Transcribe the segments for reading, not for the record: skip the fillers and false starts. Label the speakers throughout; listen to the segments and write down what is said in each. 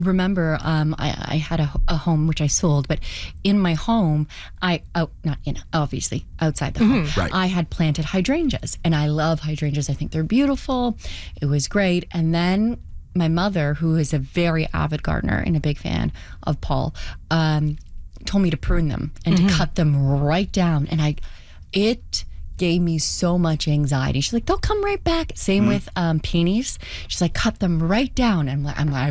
Speaker 1: remember I had a home which I sold, but in my home, obviously outside the home,
Speaker 2: Right.
Speaker 1: I had planted hydrangeas, and I love hydrangeas. I think they're beautiful. It was great. And then my mother, who is a very avid gardener and a big fan of Paul, told me to prune them and to cut them right down. And it gave me so much anxiety. She's like, they'll come right back. Same with peonies. She's like, cut them right down. And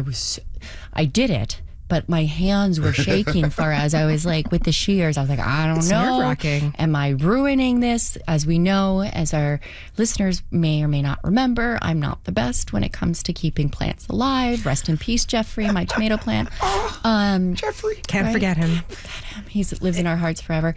Speaker 1: I did it, but my hands were shaking for as I was like with the shears. I was like, I don't know.
Speaker 3: Nerve-wracking.
Speaker 1: Am I ruining this? As we know, as our listeners may or may not remember, I'm not the best when it comes to keeping plants alive. Rest in peace, Jeffrey, my tomato plant.
Speaker 2: Jeffrey.
Speaker 3: Can't forget him.
Speaker 1: He lives in our hearts forever.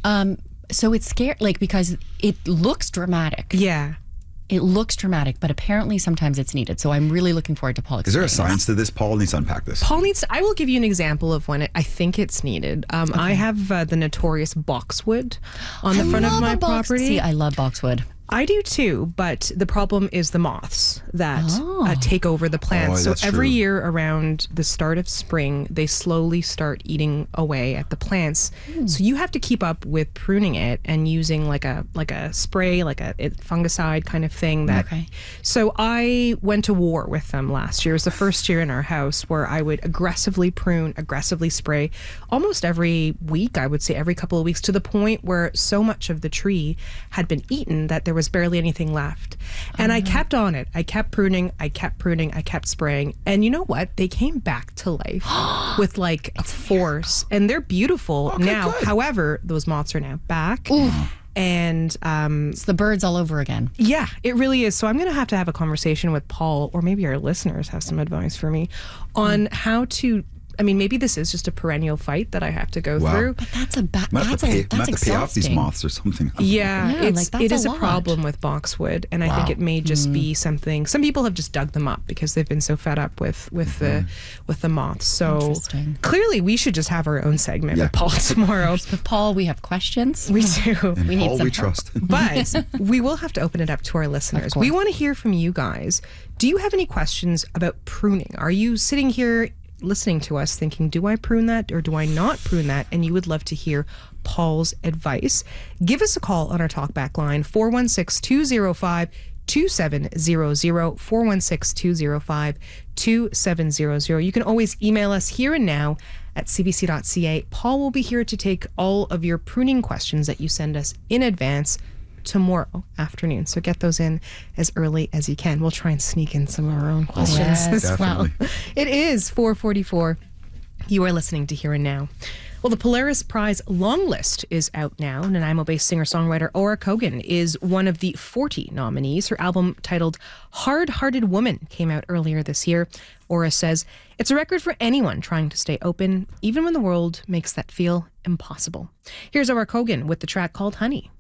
Speaker 1: So it's scary, like, because it looks dramatic.
Speaker 3: Yeah.
Speaker 1: It looks dramatic, but apparently sometimes it's needed. So I'm really looking forward to Paul
Speaker 2: Is there a
Speaker 1: explaining
Speaker 2: science to this? Paul needs to unpack this.
Speaker 3: Paul needs. I will give you an example of when I think it's needed. I have the notorious boxwood on the front of my property.
Speaker 1: See, I love boxwood.
Speaker 3: I do too, but the problem is the moths that take over the plants. So
Speaker 2: that's
Speaker 3: every
Speaker 2: true.
Speaker 3: year around the start of spring, they slowly start eating away at the plants. So you have to keep up with pruning it and using like a spray, like a fungicide kind of thing. So I went to war with them last year. It was the first year in our house where I would aggressively prune, aggressively spray almost every week, I would say every couple of weeks, to the point where so much of the tree had been eaten that there was barely anything left. And I kept on it. I kept pruning, I kept spraying. And you know what? They came back to life with like a force. And they're beautiful now.
Speaker 2: good.
Speaker 3: However, those moths are now back. And
Speaker 1: It's the birds all over again.
Speaker 3: yeah, it really is. So I'm going to have a conversation with Paul, or maybe our listeners have some advice for me on how to. I mean, maybe this is just a perennial fight that I have to go through.
Speaker 1: But that's
Speaker 2: Might have to pay off these
Speaker 1: exhausting.
Speaker 2: moths or something.
Speaker 3: Yeah,
Speaker 1: Yeah, like, that's
Speaker 3: it is
Speaker 1: a
Speaker 3: a
Speaker 1: lot.
Speaker 3: problem with boxwood, and I think it may just be something. Some people have just dug them up because they've been so fed up with the moths. So
Speaker 1: Interesting.
Speaker 3: clearly, we should just have our own segment with Paul tomorrow.
Speaker 1: But Paul, we have questions.
Speaker 3: We do.
Speaker 2: And
Speaker 1: We need
Speaker 2: Paul
Speaker 1: some
Speaker 2: we
Speaker 1: help.
Speaker 2: trust.
Speaker 3: But we will have to open it up to our listeners.
Speaker 1: course.
Speaker 3: We want to hear from you guys. Do you have any questions about pruning? Are you sitting here listening to us thinking, do I prune that or do I not prune that? And you would love to hear Paul's advice. Give us a call on our talkback line, 416-205-2700, 416-205-2700. You can always email us here and now at cbc.ca. Paul will be here to take all of your pruning questions that you send us in advance tomorrow afternoon. So get those in as early as you can. We'll try and sneak in some of our own questions
Speaker 1: Yes,
Speaker 3: as well.
Speaker 2: definitely.
Speaker 3: It is 4:44. You are listening to Here and Now. Well, the Polaris Prize long list is out now. Nanaimo-based singer-songwriter Aura Kogan is one of the 40 nominees. Her album titled Hard-Hearted Woman came out earlier this year. Aura says, it's a record for anyone trying to stay open, even when the world makes that feel impossible. Here's Aura Kogan with the track called Honey.